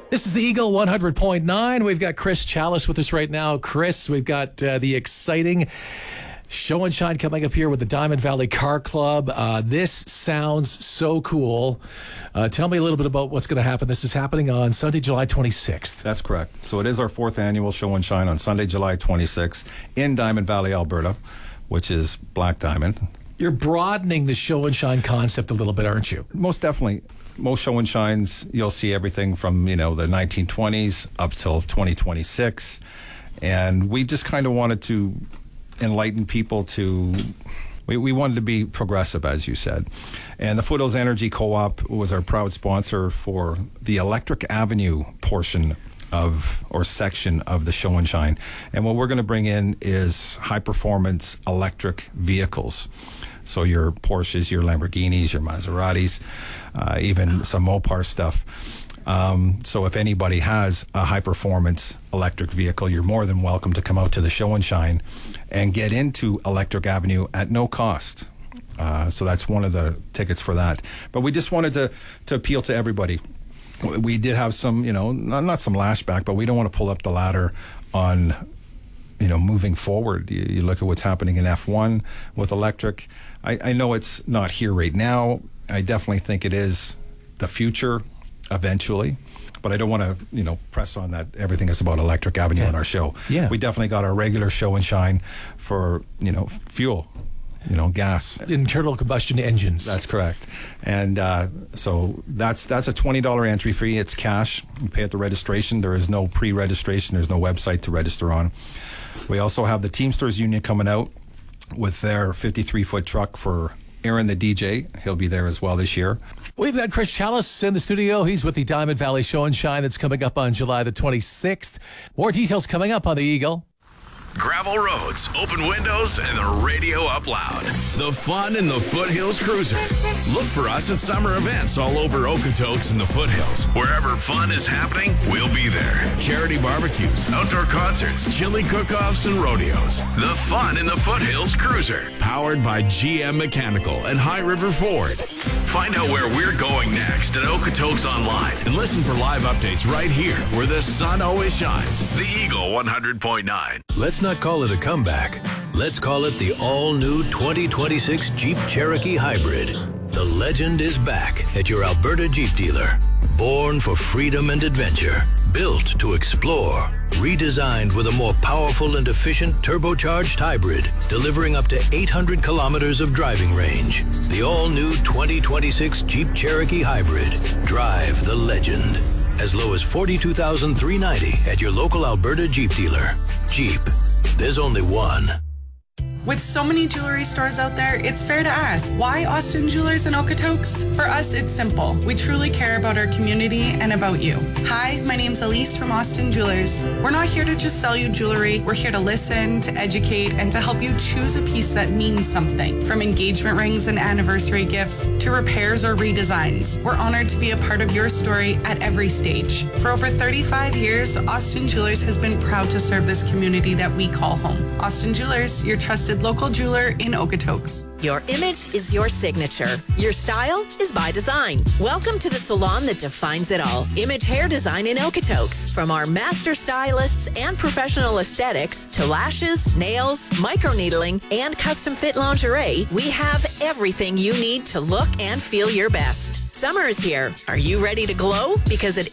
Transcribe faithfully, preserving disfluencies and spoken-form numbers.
This is the Eagle one hundred point nine. We've got Chris Chalice with us right now. Chris, we've got uh, the exciting show and shine coming up here with the Diamond Valley Car Club. Uh, this sounds so cool. Uh, tell me a little bit about what's going to happen. This is happening on Sunday, July twenty-sixth. That's correct. So it is our fourth annual show and shine on Sunday, July twenty-sixth in Diamond Valley, Alberta, which is Black Diamond. You're broadening the show and shine concept a little bit, aren't you? Most definitely. Most show and shines, you'll see everything from, you know, the nineteen twenties up till twenty twenty-six. And we just kind of wanted to enlighten people to, we, we wanted to be progressive, as you said. And the Foothills Energy Co-op was our proud sponsor for the Electric Avenue portion of, or section of the show and shine. And what we're going to bring in is high-performance electric vehicles. So your Porsches, your Lamborghinis, your Maseratis, uh, even some Mopar stuff. Um, so if anybody has a high-performance electric vehicle, you're more than welcome to come out to the show and shine and get into Electric Avenue at no cost. Uh, so that's one of the tickets for that. But we just wanted to, to appeal to everybody. We did have some, you know, not, not some lashback, but we don't want to pull up the ladder on, you know, moving forward. You, you look at what's happening in F one with electric. I, I know it's not here right now. I definitely think it is the future eventually, but I don't want to, you know, press on that everything is about Electric Avenue yeah. on our show. Yeah. We definitely got our regular show and shine for, you know, fuel, you know, gas. Internal combustion engines. That's correct. And uh, so that's that's a twenty dollars entry fee. It's cash. You pay at the registration. There is no pre-registration. There's no website to register on. We also have the Teamsters Union coming out with their fifty-three foot truck for Aaron the D J. He'll be there as well this year. We've got Chris Chalice in the studio. He's with the Diamond Valley Show and Shine that's coming up on July the twenty-sixth. More details coming up on the Eagle. Gravel roads, open windows, and the radio up loud. The fun in the Foothills Cruiser. Look for us at summer events all over Okotoks and the Foothills. Wherever fun is happening, we'll be there. Charity barbecues, outdoor concerts, chili cook-offs, and rodeos. The fun in the Foothills Cruiser. Powered by G M Mechanical and High River Ford. Find out where we're going next at Okotoks Online and listen for live updates right here where the sun always shines. The Eagle one hundred point nine. Let's not call it a comeback. Let's call it the all-new twenty twenty-six Jeep Cherokee Hybrid. The legend is back at your Alberta Jeep dealer. Born for freedom and adventure. Built to explore. Redesigned with a more powerful and efficient turbocharged hybrid, delivering up to eight hundred kilometers of driving range. The all-new twenty twenty-six Jeep Cherokee Hybrid. Drive the legend. As low as forty-two thousand three hundred ninety dollars at your local Alberta Jeep dealer. Jeep. There's only one. With so many jewelry stores out there, it's fair to ask, why Austin Jewelers in Okotoks? For us, it's simple. We truly care about our community and about you. Hi, my name's Elise from Austin Jewelers. We're not here to just sell you jewelry. We're here to listen, to educate, and to help you choose a piece that means something. From engagement rings and anniversary gifts to repairs or redesigns. We're honored to be a part of your story at every stage. For over thirty-five years, Austin Jewelers has been proud to serve this community that we call home. Austin Jewelers, your trusted local jeweler in Okotoks. Your image is your signature. Your style is by design. Welcome to the salon that defines it all. Image Hair Design in Okotoks. From our master stylists and professional aesthetics to lashes, nails, microneedling, and custom fit lingerie, we have everything you need to look and feel your best. Summer is here. Are you ready to glow? Because at